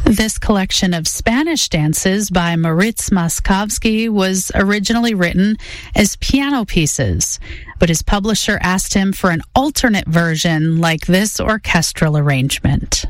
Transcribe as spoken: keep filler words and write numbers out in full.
This collection of Spanish dances by Moritz Moskowski was originally written as piano pieces, but his publisher asked him for an alternate version like this orchestral arrangement.